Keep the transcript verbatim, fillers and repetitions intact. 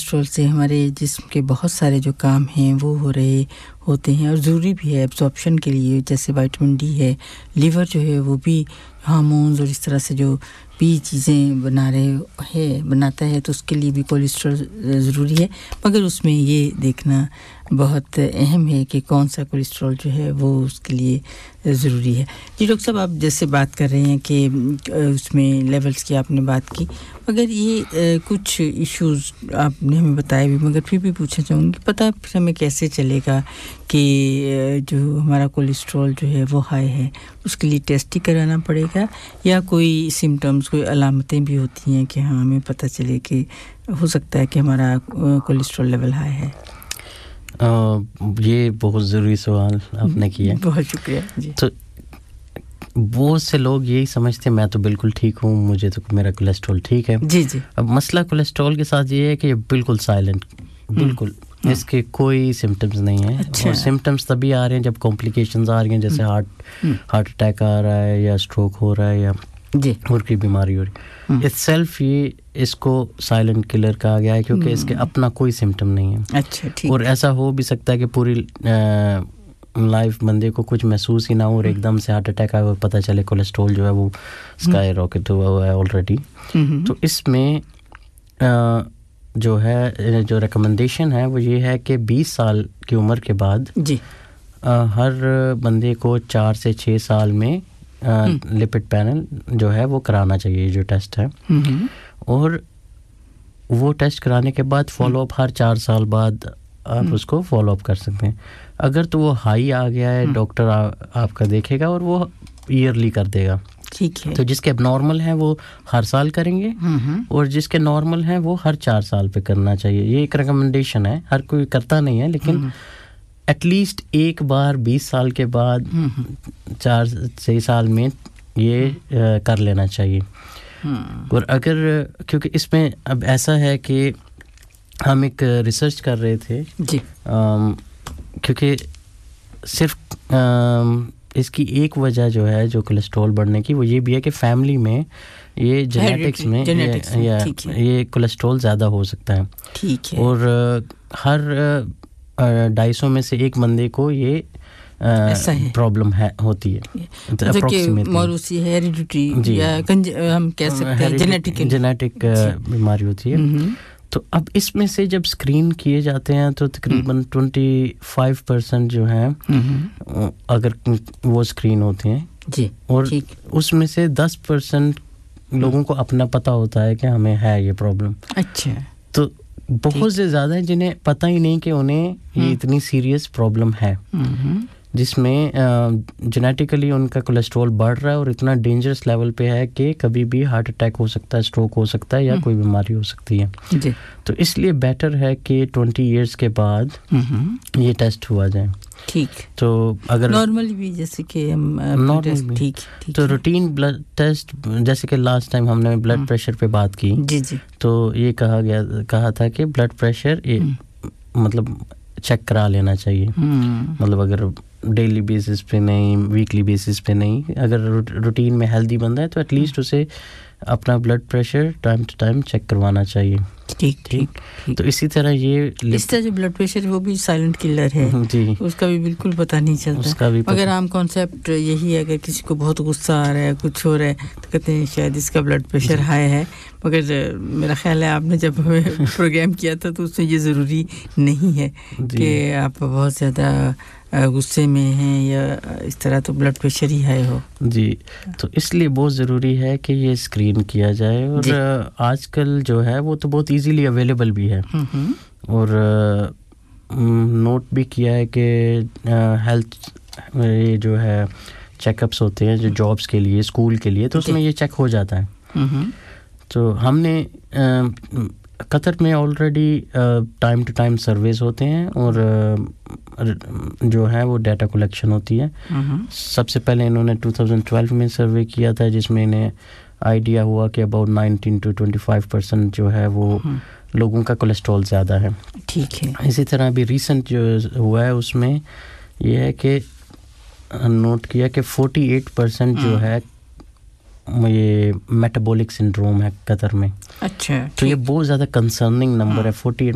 Cholesterol سے ہمارے جسم کے بہت سارے جو کام ہیں وہ ہو رہے ہوتے ہیں اور ضروری بھی ہے ایبزارپشن کے لیے, جیسے وٹامن ڈی ہے, لیور جو ہے وہ بھی ہارمونز اور اس طرح سے جو بھی چیزیں بنا رہے ہے بناتا ہے, تو اس کے لیے بھی کولیسٹرول ضروری ہے, مگر اس میں یہ دیکھنا بہت اہم ہے کہ کون سا کولیسٹرول جو ہے وہ اس کے لیے ضروری ہے. جی ڈاکٹر صاحب, آپ جیسے بات کر رہے ہیں کہ اس میں لیولز کی آپ نے بات کی, مگر یہ کچھ ایشوز آپ نے ہمیں بتائے بھی, مگر پھر بھی پوچھنا چاہوں گی پتہ پھر ہمیں کیسے چلے گا کہ جو ہمارا کولیسٹرول جو ہے وہ ہائی ہے, اس کے لیے ٹیسٹ ہی کرانا پڑے گا یا کوئی سمٹمز کوئی علامتیں بھی ہوتی ہیں کہ ہاں ہمیں پتہ چلے کہ ہو سکتا ہے کہ ہمارا کولیسٹرول لیول ہائی ہے؟ یہ بہت ضروری سوال آپ نے کیا, بہت شکریہ. جی تو بہت سے لوگ یہی سمجھتے ہیں میں تو بالکل ٹھیک ہوں, مجھے تو میرا کولیسٹرول ٹھیک ہے. جی جی. اب مسئلہ کولیسٹرول کے ساتھ یہ ہے کہ یہ بالکل سائلنٹ, بالکل اس کے کوئی سمٹمز نہیں ہیں. اور سمٹمز تبھی آ رہے ہیں جب کمپلیکیشنز آ رہی ہیں, جیسے ہارٹ ہارٹ اٹیک آ رہا ہے یا اسٹروک ہو رہا ہے یا جی اور کی بیماری ہو رہی ہے. اٹس سیلف یہ اس کو سائلنٹ کلر کہا گیا ہے کیونکہ اس کے اپنا کوئی سمٹم نہیں ہے. اچھا ٹھیک. اور ایسا ہو بھی سکتا ہے کہ پوری لائف بندے کو کچھ محسوس ہی نہ ہو اور ایک دم سے ہارٹ اٹیک آئے اور پتہ چلے کولیسٹرول جو ہے وہ اسکائی راکٹ ہوا ہوا ہے آلریڈی. تو اس میں جو ہے جو ریکمنڈیشن ہے وہ یہ ہے کہ بیس سال کی عمر کے بعد جی ہر بندے کو چار سے چھ سال میں لپڈ پینل جو ہے وہ کرانا چاہیے, جو ٹیسٹ ہے. اور وہ ٹیسٹ کرانے کے بعد فالو اپ ہر چار سال بعد آپ اس کو فالو اپ کر سکتے ہیں. اگر تو وہ ہائی آ گیا ہے ڈاکٹر آپ کا دیکھے گا اور وہ ایئرلی کر دے گا. ٹھیک ہے. تو جس کے اب نارمل ہیں وہ ہر سال کریں گے اور جس کے نارمل ہیں وہ ہر چار سال پہ کرنا چاہیے. یہ ایک ریکمنڈیشن ہے, ہر کوئی کرتا نہیں ہے لیکن ایٹ لیسٹ ایک بار بیس سال کے بعد چار چھ سال میں یہ کر لینا چاہیے. اور اگر کیونکہ اس میں اب ایسا ہے کہ ہم ایک ریسرچ کر رہے تھے جی, کیونکہ صرف اس کی ایک وجہ جو ہے جو کولیسٹرول بڑھنے کی وہ یہ بھی ہے کہ فیملی میں یہ جینیٹکس میں یہ کولیسٹرول زیادہ ہو سکتا ہے. ٹھیک ہے. اور ہر ڈھائی سو میں سے ایک بندے کو یہ پرابلم ہے ہوتی ہے, موروثی ہیریڈیٹری یا ہم کہہ سکتے ہیں جینیٹک جینیٹک بیماری ہوتی ہے. تو اب اس میں سے جب اسکرین کیے جاتے ہیں تو تقریباً ٹوینٹی فائیو پرسینٹ جو ہیں اگر وہ اسکرین ہوتے ہیں جی, اور اس میں سے دس پرسینٹ لوگوں کو اپنا پتہ ہوتا ہے کہ ہمیں ہے یہ پرابلم. اچھا. تو بہت سے زیادہ ہیں جنہیں پتہ ہی نہیں کہ انہیں یہ اتنی سیریس پرابلم ہے, جس میں جینیٹیکلی ان کا کولیسٹرول بڑھ رہا ہے اور اتنا ڈینجرس لیول پہ ہے کہ کبھی بھی ہارٹ اٹیک ہو سکتا ہے, اسٹروک ہو سکتا ہے یا کوئی بیماری ہو سکتی ہے. جی. تو اس لیے بیٹر ہے کہ ٹوینٹی ایئرس کے بعد یہ ٹیسٹ ہوا جائے. ٹھیک. تو اگر نارمل بھی جیسے کہ ہم ٹھیک تو روٹین بلڈ ٹیسٹ جیسے کہ لاسٹ ٹائم ہم نے بلڈ پریشر پہ بات کی. جی جی. تو یہ کہا گیا کہا تھا کہ بلڈ پریشر مطلب چیک کرا لینا چاہیے. مطلب اگر ڈیلی بیسس پہ نہیں, ویکلی بیسس پہ نہیں, اگر روٹین میں ہیلدی بندہ ہے تو ایٹ لیسٹ اسے اپنا blood pressure time to time check کروانا چاہیے. ٹھیک ٹھیک. تو اسی طرح یہ اس طرح جو بلڈ پریشر وہ بھی سائلنٹ کلر ہے. جی, اس کا بھی بالکل پتہ نہیں چلتا. اس کا بھی اگر عام کانسیپٹ یہی ہے, اگر کسی کو بہت غصہ آ رہا ہے, کچھ ہو رہا ہے, تو کہتے ہیں شاید اس کا بلڈ پریشر ہائی ہے. مگر میرا خیال ہے آپ نے جب ہمیں پروگرام کیا تھا تو اس میں یہ ضروری نہیں ہے کہ آپ بہت زیادہ غصے میں ہیں یا اس طرح, تو بلڈ پریشر ہی ہائی ہو. جی, تو اس لیے بہت ضروری ہے کہ یہ اسکرین کیا جائے. اور جی. آج کل جو ہے وہ تو بہت ایزیلی اویلیبل بھی ہے, اور نوٹ بھی کیا ہے کہ ہیلتھ یہ جو ہے چیک اپس ہوتے ہیں جو جابس کے لیے, اسکول کے لیے, تو اس میں یہ چیک ہو جاتا ہے. تو ہم نے قطر میں already time to time services ہوتے ہیں اور جو ہے وہ ڈیٹا کلیکشن ہوتی ہے. سب سے پہلے انہوں نے ٹو تھاؤزینڈ ٹویلو میں سروے کیا تھا جس میں انہیں آئیڈیا ہوا کہ about nineteen to twenty five percent جو ہے وہ لوگوں کا کولیسٹرول زیادہ ہے. ٹھیک ہے. اسی طرح ابھی ریسنٹ جو ہوا ہے اس میں یہ ہے کہ نوٹ کیا کہ فورٹی ایٹ پرسینٹ جو ہے یہ میٹابولک سنڈروم ہے قطر میں. اچھا. تو یہ بہت زیادہ کنسرننگ نمبر ہے. Forty eight